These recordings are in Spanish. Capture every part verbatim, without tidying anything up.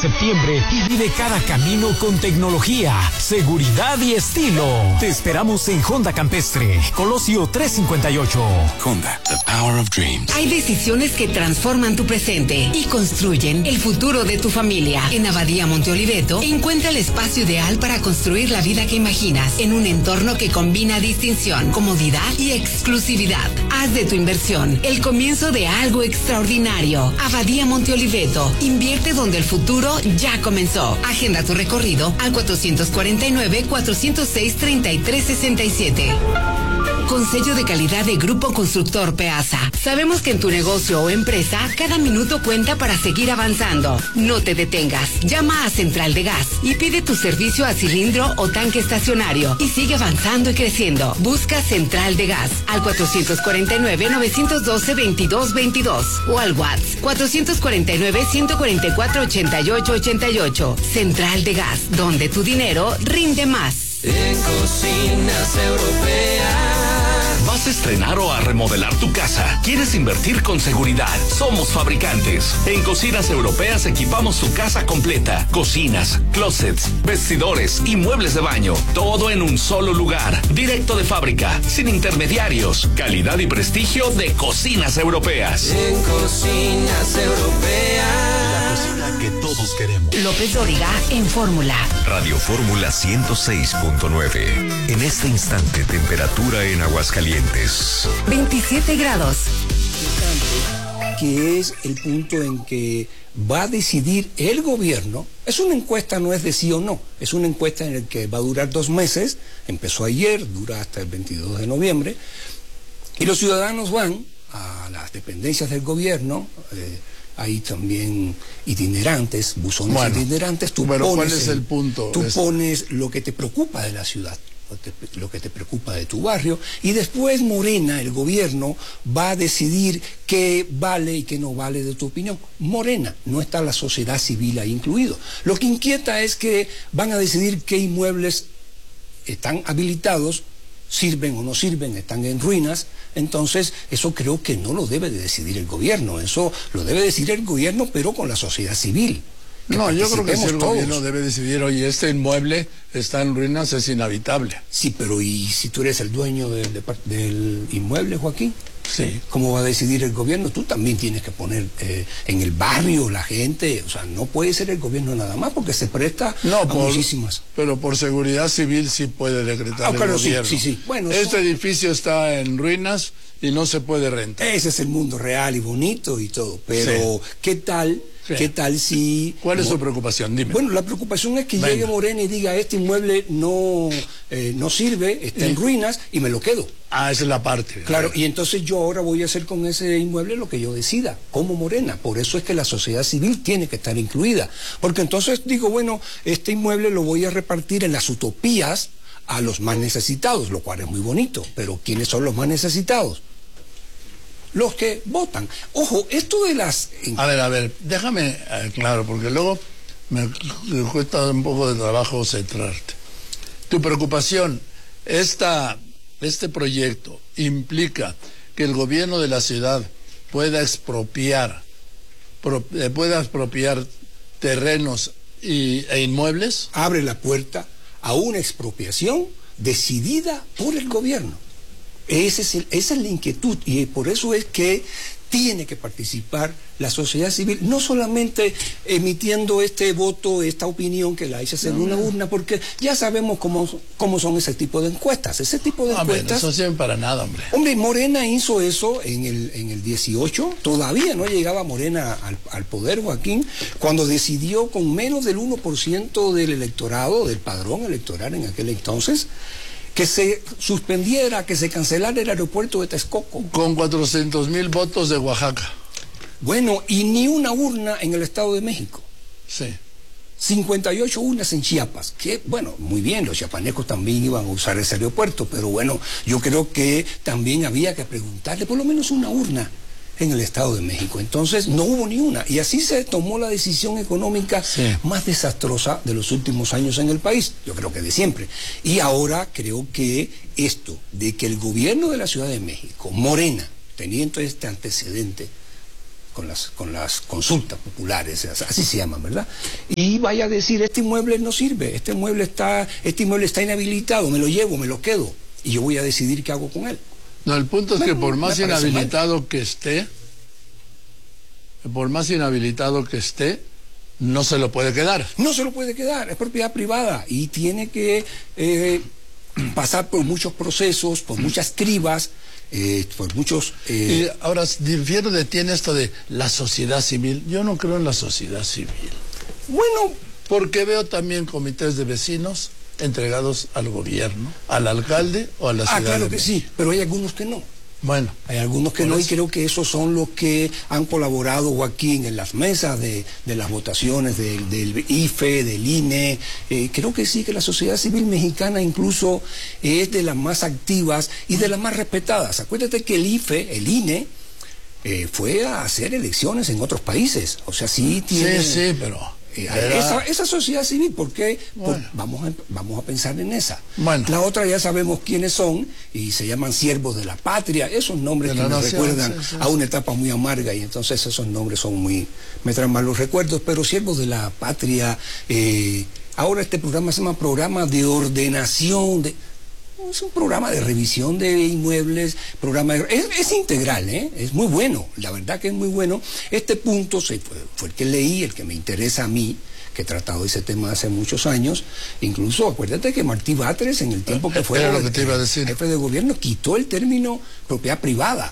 septiembre y vive cada camino con tecnología, seguridad y estilo. Te esperamos en Honda Campestre, Colosio trescientos cincuenta y ocho. Honda, the power of dreams. Hay decisiones que transforman tu presente y construyen el futuro de tu familia. En Abadía Monte Oliveto, encuentra el espacio ideal para construir la vida que imaginas en un entorno que combina distinción, comodidad y exclusividad. Haz de tu inversión el comienzo de algo extraordinario. Abadía Monte Oliveto, invierte donde el futuro ya comenzó. Agenda tu recorrido al cuatrocientos cuarenta y nueve, cuatrocientos seis, treinta y tres sesenta y siete. Con sello de calidad de Grupo Constructor Peasa. Sabemos que en tu negocio o empresa, cada minuto cuenta para seguir avanzando. No te detengas. Llama a Central de Gas y pide tu servicio a cilindro o tanque estacionario y sigue avanzando y creciendo. Busca Central de Gas al cuatrocientos cuarenta y nueve, novecientos doce, veintidós veintidós o al WhatsApp cuatrocientos cuarenta y nueve, ciento cuarenta y cuatro, ochenta y ocho ochenta y ocho. Central de Gas, donde tu dinero rinde más. En Cocinas Europeas. ¿Vas a estrenar o a remodelar tu casa? ¿Quieres invertir con seguridad? Somos fabricantes. En Cocinas Europeas equipamos tu casa completa. Cocinas, closets, vestidores y muebles de baño. Todo en un solo lugar. Directo de fábrica, sin intermediarios. Calidad y prestigio de Cocinas Europeas. En Cocinas Europeas. La cocina que todos queremos. López Dóriga en Fórmula. Radio Fórmula ciento seis punto nueve. En este instante, temperatura en Aguascalientes. veintisiete grados. Que es el punto en que va a decidir el gobierno. Es una encuesta, no es de sí o no. Es una encuesta en la que va a durar dos meses. Empezó ayer, dura hasta el veintidós de noviembre. Y los ciudadanos van a las dependencias del gobierno. Eh, hay también itinerantes, buzones bueno, itinerantes. Tú pero pones ¿cuál es el, el punto? Tú es... pones lo que te preocupa de la ciudad, lo, te, lo que te preocupa de tu barrio, y después Morena, el gobierno, va a decidir qué vale y qué no vale de tu opinión. Morena, no está la sociedad civil ahí incluido. Lo que inquieta es que van a decidir qué inmuebles están habilitados, sirven o no sirven, están en ruinas. Entonces eso creo que no lo debe de decidir el gobierno, eso lo debe decidir el gobierno, pero con la sociedad civil. No, yo creo que si el todos. gobierno debe decidir, oye, este inmueble está en ruinas, es inhabitable. Sí, pero ¿y si tú eres el dueño del, del inmueble, Joaquín? Sí. ¿Cómo va a decidir el gobierno? Tú también tienes que poner eh, en el barrio la gente, o sea, no puede ser el gobierno nada más porque se presta no, a por, muchísimas. Pero por seguridad civil sí puede decretar ah, el claro, gobierno. Sí, sí, sí. Bueno, este eso... edificio está en ruinas y no se puede rentar. Ese es el mundo real y bonito y todo, pero sí. ¿qué tal? Sí. ¿Qué tal si... ¿Cuál es su preocupación? Dime. Bueno, la preocupación es que Venga. llegue Morena y diga, este inmueble no, eh, no sirve, está sí. en ruinas y me lo quedo. Ah, esa es la parte. Claro, y entonces yo ahora voy a hacer con ese inmueble lo que yo decida, como Morena. Por eso es que la sociedad civil tiene que estar incluida. Porque entonces digo, bueno, este inmueble lo voy a repartir en las utopías a los más necesitados, lo cual es muy bonito. Pero ¿quiénes son los más necesitados? Los que votan. Ojo, esto de las... A ver, a ver, déjame, eh, claro, porque luego me cuesta un poco de trabajo centrarte. Tu preocupación, esta, este proyecto implica que el gobierno de la ciudad pueda expropiar, pro, eh, pueda expropiar terrenos y, e inmuebles. Abre la puerta a una expropiación decidida por el gobierno. Ese es el, esa es la inquietud y por eso es que tiene que participar la sociedad civil, no solamente emitiendo este voto, esta opinión que la hice en una urna, porque ya sabemos cómo, cómo son ese tipo de encuestas. Ese tipo de hombre, encuestas... No sirven para nada, hombre. Hombre, Morena hizo eso en el, en el dieciocho, todavía no llegaba Morena al, al poder, Joaquín, cuando decidió con menos del uno por ciento del electorado, del padrón electoral en aquel entonces, que se suspendiera, que se cancelara el aeropuerto de Texcoco. Con cuatrocientos mil votos de Oaxaca. Bueno, y ni una urna en el Estado de México. Sí. cincuenta y ocho urnas en Chiapas, que bueno, muy bien, los chiapanecos también iban a usar ese aeropuerto, pero bueno, yo creo que también había que preguntarle por lo menos una urna en el Estado de México. Entonces no hubo ni una, y así se tomó la decisión económica sí. más desastrosa de los últimos años en el país, yo creo que de siempre. Y ahora creo que esto de que el gobierno de la Ciudad de México, Morena, teniendo este antecedente, con las, con las consultas populares, así se llaman, ¿verdad? Y vaya a decir, este inmueble no sirve, este inmueble está, este inmueble está inhabilitado, me lo llevo, me lo quedo, y yo voy a decidir qué hago con él. No, el punto es no, que por más inhabilitado mal. que esté, por más inhabilitado que esté, no se lo puede quedar. No se lo puede quedar, es propiedad privada y tiene que eh, pasar por muchos procesos, por muchas cribas, eh, por muchos... Eh... Y ahora, difiero de ti en esto de la sociedad civil. Yo no creo en la sociedad civil. Bueno, porque veo también comités de vecinos entregados al gobierno, al alcalde o a la ciudad. Ah, claro de que México. sí, pero hay algunos que no. Bueno, hay algunos que no, y creo que esos son los que han colaborado, Joaquín, en las mesas de, de las votaciones del, del I F E, del I N E. Eh, creo que sí, que la sociedad civil mexicana incluso es de las más activas y de las más respetadas. Acuérdate que el I F E, el I N E, eh, fue a hacer elecciones en otros países. O sea, sí tiene... Sí, sí, pero... Eh, esa, esa sociedad civil, ¿por qué? Bueno. Por, vamos, a, vamos a pensar en esa. Bueno. La otra ya sabemos quiénes son y se llaman siervos de la patria, esos nombres que nos recuerdan sí, sí. a una etapa muy amarga y entonces esos nombres son muy, me traen malos recuerdos, pero siervos de la patria, eh, ahora este programa se llama programa de ordenación, de, es un programa de revisión de inmuebles, programa de, es, es integral, ¿eh? Es muy bueno, la verdad que es muy bueno. Este punto se, fue, fue el que leí, el que me interesa a mí, que he tratado ese tema hace muchos años. Incluso acuérdate que Martí Batres, en el tiempo que fue lo que te iba a decir. jefe de gobierno, quitó el término propiedad privada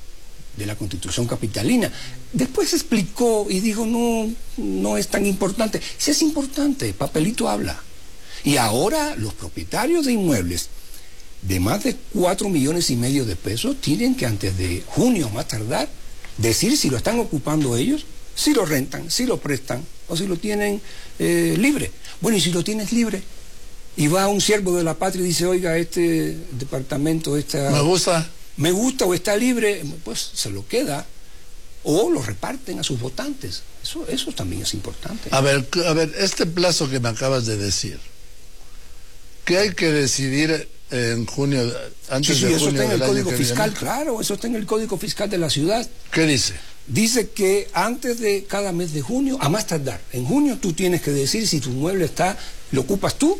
de la Constitución capitalina. Después explicó y dijo, no, no es tan importante. Sí es importante, papelito habla. Y ahora los propietarios de inmuebles de más de cuatro millones y medio de pesos tienen que antes de junio más tardar decir si lo están ocupando ellos, si lo rentan, si lo prestan o si lo tienen eh, libre. Bueno, y si lo tienes libre y va un siervo de la patria y dice, oiga, este departamento está... Me gusta. Me gusta o está libre, pues se lo queda o lo reparten a sus votantes. Eso, eso también es importante. A ver, a ver, este plazo que me acabas de decir, ¿qué hay que decidir en junio, antes sí, sí, de eso junio está en el del Código año que Fiscal, viene? claro, eso está en el Código Fiscal de la ciudad. ¿Qué dice? Dice que antes de cada mes de junio, a más tardar, en junio tú tienes que decir si tu mueble está, lo ocupas tú,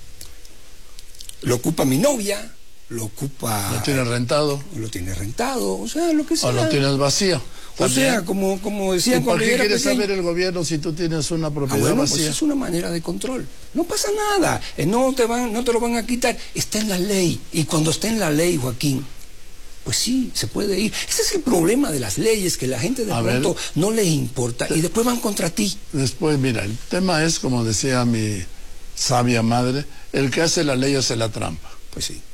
lo ocupa mi novia, lo ocupa... Lo tienes rentado. Lo tienes rentado, o sea, lo que sea. O lo tienes vacío. O también. sea, como, como decían ¿Por cuando qué era quiere pequeño? saber el gobierno si tú tienes una propiedad ah, bueno, vacía? Pues es una manera de control. No pasa nada. Eh, no te van, no te lo van a quitar. Está en la ley. Y cuando está en la ley, Joaquín, pues sí, se puede ir. Ese es el problema de las leyes, que la gente de a pronto ver, no les importa y después van contra ti. Después, mira, el tema es, como decía mi sabia madre, el que hace la ley hace la trampa. Pues sí.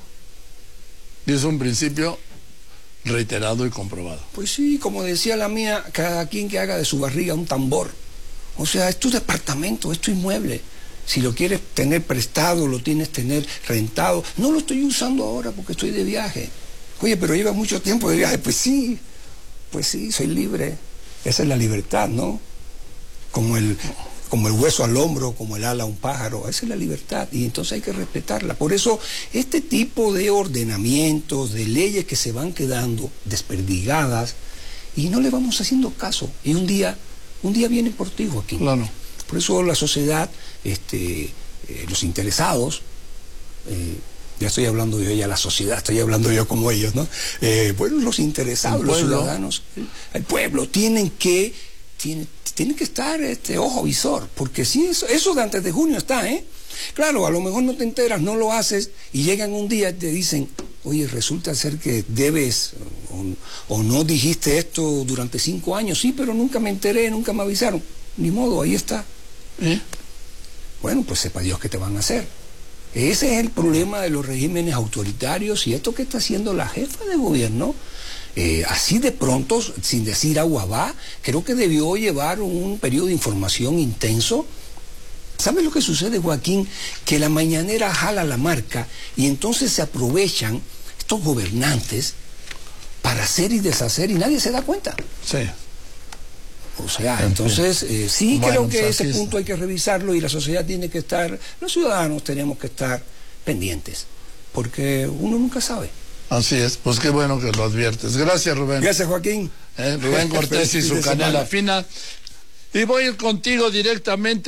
Y es un principio reiterado y comprobado. Pues sí, como decía la mía, cada quien que haga de su barriga un tambor. O sea, es tu departamento, es tu inmueble. Si lo quieres tener prestado, lo tienes que tener rentado. No lo estoy usando ahora porque estoy de viaje. Oye, pero lleva mucho tiempo de viaje. Pues sí, pues sí, soy libre. Esa es la libertad, ¿no? Como el, como el hueso al hombro, como el ala a un pájaro. Esa es la libertad y entonces hay que respetarla. Por eso, este tipo de ordenamientos, de leyes que se van quedando desperdigadas y no le vamos haciendo caso. Y un día, un día vienen por ti, Joaquín. Claro. Por eso la sociedad, este, eh, los interesados, eh, ya estoy hablando yo ya la sociedad, estoy hablando yo como ellos, ¿no? Eh, bueno, los interesados, los ciudadanos, el, el pueblo, tienen que, tiene, tienen que estar este, ojo visor, porque si eso, eso de antes de junio está, ¿eh? Claro, a lo mejor no te enteras, no lo haces, y llegan un día y te dicen, oye, resulta ser que debes, o, o no dijiste esto durante cinco años, sí, pero nunca me enteré, nunca me avisaron, ni modo, ahí está. ¿Eh? Bueno, pues sepa Dios qué te van a hacer. Ese es el problema de los regímenes autoritarios y esto que está haciendo la jefa de gobierno, eh, así de pronto, sin decir agua va, creo que debió llevar un periodo de información intenso. ¿Sabes lo que sucede, Joaquín? Que la mañanera jala la marca y entonces se aprovechan estos gobernantes para hacer y deshacer y nadie se da cuenta. Sí. O sea, entonces, eh, sí bueno, creo que pues ese punto hay que revisarlo y la sociedad tiene que estar, los ciudadanos tenemos que estar pendientes, porque uno nunca sabe. Así es, pues qué bueno que lo adviertes. Gracias, Rubén. Gracias, Joaquín. ¿eh? Rubén Cortés y su canela fina. Y voy a ir contigo directamente.